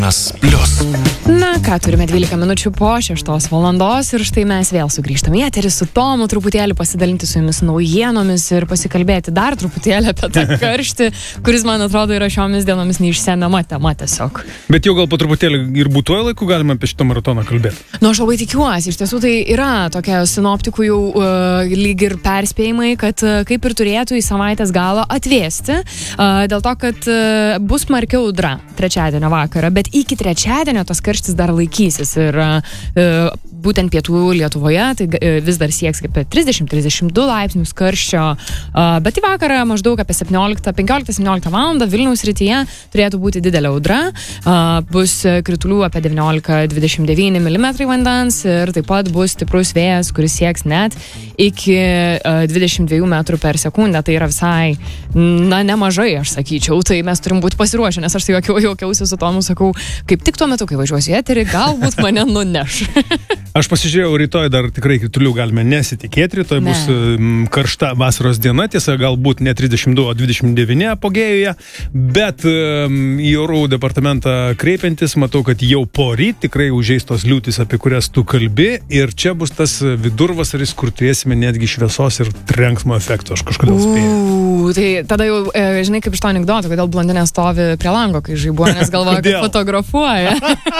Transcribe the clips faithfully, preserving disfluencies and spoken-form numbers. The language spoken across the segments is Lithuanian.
Plius. Na ką, turime dvylika minučių po šeštos valandos ir štai mes vėl sugrįžtam į eterį su Tomu, truputėlį pasidalinti su jumis naujienomis ir pasikalbėti dar truputėlį apie tą karštį, kuris, man atrodo, yra šiomis dienomis neišsemiama tema tiesiog. Bet jau gal po truputėlį ir būtuoju laiku galima apie šitą maratoną kalbėti. Nu, aš labai tikiuosi, iš tiesų tai yra tokia sinoptikų jau uh, lyg ir perspėjimai, kad uh, kaip ir turėtų į savaitės galą atvėsti, uh, dėl to, kad uh, bus smarkiau audra trečiadienio vakarą, bet iki trečiadienio tas karštis dar laikysis ir uh, būtent pietų Lietuvoje tai uh, vis dar sieks apie trisdešimt trisdešimt du laipsnius karščio, uh, bet į vakarą maždaug apie septynioliktą penkioliktą septynioliktą valandą Vilniaus srityje turėtų būti didelė audra, uh, bus kritulių apie devyniolika dvidešimt devyni milimetrai vandens ir taip pat bus stiprus vėjas, kuris sieks net iki uh, dvidešimt dviejų metrų per sekundę, tai yra visai, na, nemažai, aš sakyčiau, tai mes turim būti pasiruošę, nes aš tai jokiau, jokiausi su Tomu, sakau, kaip tik tuo metu, kai važiuosiu į eterį, galbūt mane nuneš. Aš pasižiūrėjau, rytoj dar tikrai kritulių galime nesitikėti, rytoj ne. bus um, karšta vasaros diena, tiesa, galbūt ne trisdešimt du, o dvidešimt devyni apogėjuje, bet um, į orų departamentą kreipiantis, matau, kad jau poryt tikrai užeis tos liūtis, apie kurias tu kalbi, ir čia bus tas vidurvasaris, kur turėsime netgi šviesos ir trenksmo efekto, aš kažkodėl spėjau. Tai tada jau, e, žinai, kaip iš to anekdoto, kodėl blondinė stovi prie lango, kai žaibuoja, nes galvoja, kad fotografuoja.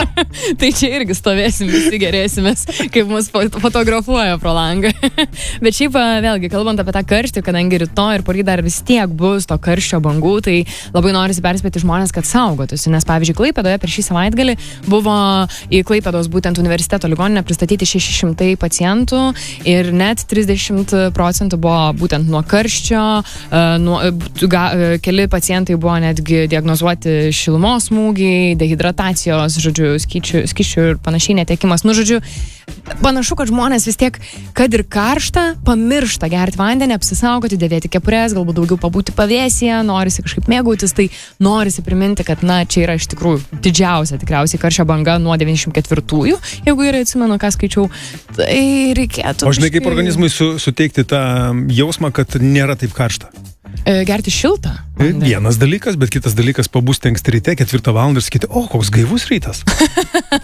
Tai čia irgi stovėsim, visi gerėsimės, kaip mus fotografuoja pro langą. Bet šiaip, vėlgi, kalbant apie tą karštį, kadangi rytoj ir poryt dar vis tiek bus to karščio bangų, tai labai norisi perspėti žmonės, kad saugotųsi, nes, pavyzdžiui, Klaipėdoje per šį savaitgalį buvo į Klaipėdos būtent universiteto ligoninę pristatyti šeši šimtai pacientų ir net trisdešimt procentų buvo būtent nuo karščio, nuo, ga, keli pacientai buvo netgi diagnozuoti šilumos smūgiai, dehidratacijos, žodžiu, skyčių, skyčių ir panašiai netekimas. Nu, žodžiu, panašu, kad žmonės vis tiek, kad ir karšta, pamiršta gerti vandenį, apsisaugoti, dėvėti kepures, galbūt daugiau pabūti pavėsyje, norisi kažkaip mėgautis, tai norisi priminti, kad, na, čia yra iš tikrųjų didžiausia tikriausiai karščio banga nuo devyniasdešimt ketvirtųjų, jeigu gerai atsimenu, ką skaičiau, tai reikėtų. O žinai, kaip organizmui su, suteikti tą jausmą, kad nėra taip karšta? Gerti šiltą. Vienas dalykas, bet kitas dalykas, pabusti anksti ryte, ketvirtą valandą ir sakyti, o, koks gaivus rytas.